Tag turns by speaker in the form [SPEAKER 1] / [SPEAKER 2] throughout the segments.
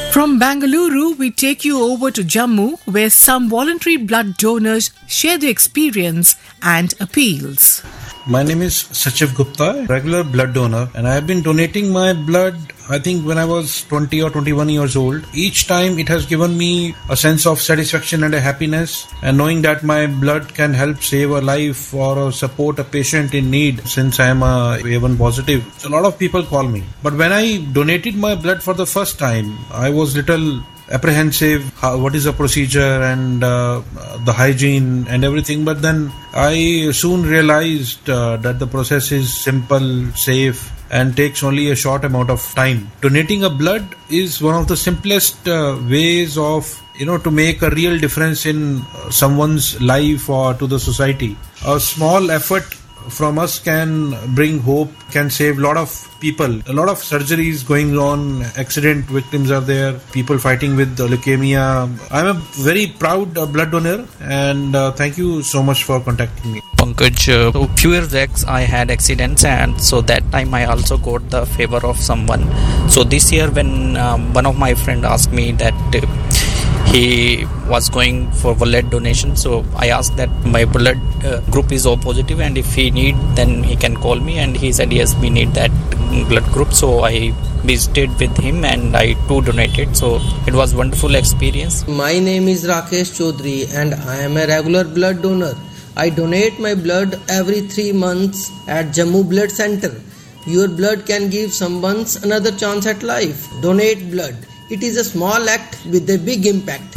[SPEAKER 1] From Bangalore, we take you over to Jammu, where some voluntary blood donors share their experience and appeals.
[SPEAKER 2] My name is Sachiv Gupta, regular blood donor, and I have been donating my blood, I think when I was 20 or 21 years old. Each time it has given me a sense of satisfaction and a happiness, and knowing that my blood can help save a life or support a patient in need, since I am a A1 positive. So a lot of people call me. But when I donated my blood for the first time, I was little apprehensive, what is the procedure and the hygiene and everything, but then I soon realized that the process is simple, safe, and takes only a short amount of time. Donating a blood is one of the simplest ways of to make a real difference in someone's life or to the society. A small effort from us can bring hope, can save a lot of people. A lot of surgeries going on, accident victims are there, people fighting with leukemia. I'm a very proud blood donor, and thank you so much for contacting me.
[SPEAKER 3] Pankaj, a few years back I had accidents, and so that time I also got the favor of someone. So this year when one of my friend asked me that he was going for blood donation, so I asked that my blood group is O positive, and if he need then he can call me, and he said yes, we need that blood group. So I visited with him and I too donated, so it was wonderful experience.
[SPEAKER 4] My name is Rakesh Chaudhary and I am a regular blood donor. I donate my blood every 3 months at Jammu Blood Center. Your blood can give someone another chance at life. Donate blood. It is a small act with a big impact.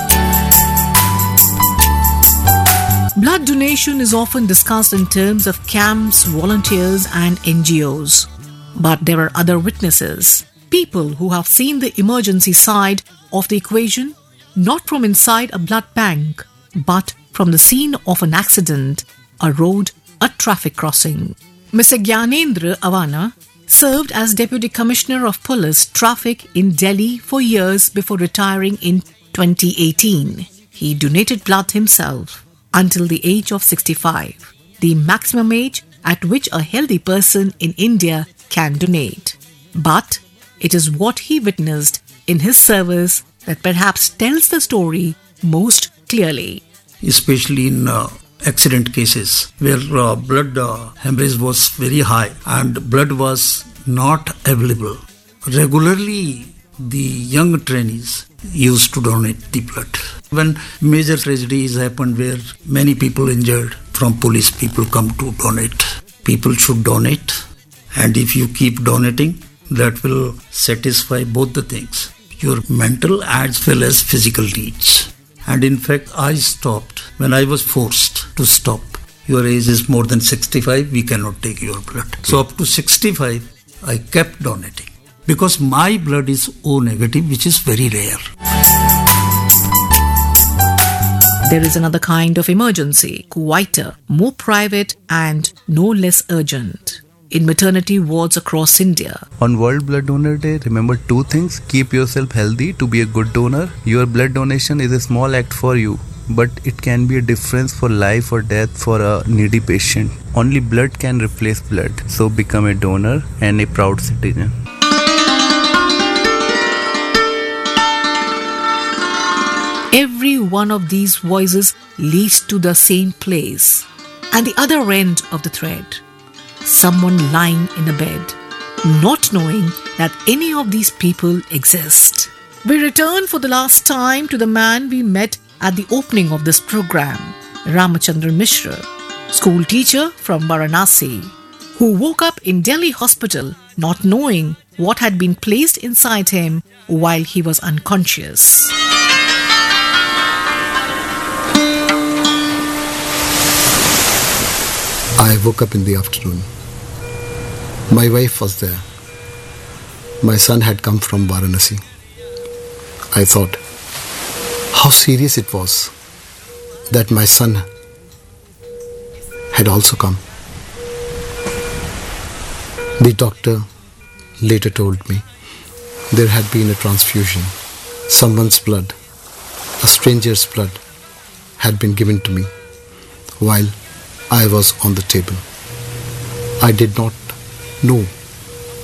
[SPEAKER 1] Blood donation is often discussed in terms of camps, volunteers, and NGOs. But there are other witnesses, people who have seen the emergency side of the equation, not from inside a blood bank, but from the scene of an accident, a road, a traffic crossing. Mr. Gyanendra Avana served as Deputy Commissioner of Police Traffic in Delhi for years before retiring in 2018. He donated blood himself until the age of 65, the maximum age at which a healthy person in India can donate. But it is what he witnessed in his service that perhaps tells the story most clearly.
[SPEAKER 5] Especially in accident cases where blood hemorrhage was very high and blood was not available. Regularly, the young trainees used to donate the blood. When major tragedies happened where many people injured from police, people come to donate. People should donate, and if you keep donating, that will satisfy both the things, your mental as well as physical needs. And in fact, I stopped when I was forced to stop. Your age is more than 65, we cannot take your blood. So up to 65, I kept donating because my blood is O negative, which is very rare.
[SPEAKER 1] There is another kind of emergency, quieter, more private and no less urgent. In maternity wards across India.
[SPEAKER 6] On World Blood Donor Day, remember 2 things. Keep yourself healthy to be a good donor. Your blood donation is a small act for you, but it can be a difference for life or death for a needy patient. Only blood can replace blood. So become a donor and a proud citizen.
[SPEAKER 1] Every one of these voices leads to the same place. And the other end of the thread. Someone lying in a bed, not knowing that any of these people exist. We return for the last time to the man we met at the opening of this program, Ramachandran Mishra, school teacher from Varanasi, who woke up in Delhi hospital not knowing what had been placed inside him while he was unconscious.
[SPEAKER 7] I woke up in the afternoon. My wife was there. My son had come from Varanasi. I thought how serious it was that my son had also come. The doctor later told me there had been a transfusion. Someone's blood, a stranger's blood, had been given to me while I was on the table. I did not know